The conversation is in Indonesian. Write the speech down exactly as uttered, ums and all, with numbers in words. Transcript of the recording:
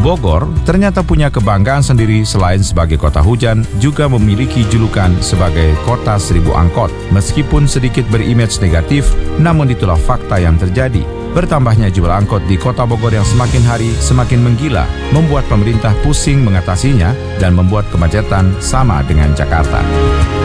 Bogor ternyata punya kebanggaan sendiri selain sebagai kota hujan, juga memiliki julukan sebagai kota seribu angkot. Meskipun sedikit berimage negatif, namun itulah fakta yang terjadi. Bertambahnya jumlah angkot di kota Bogor yang semakin hari semakin menggila, membuat pemerintah pusing mengatasinya dan membuat kemacetan sama dengan Jakarta.